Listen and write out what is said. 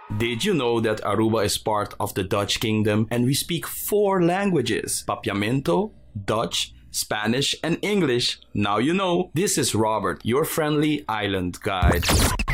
Did you know that Aruba is part of the Dutch kingdom and we speak 4 languages: Papiamento, Dutch, Spanish, and English? Now you know. This is Robert, your friendly island guide.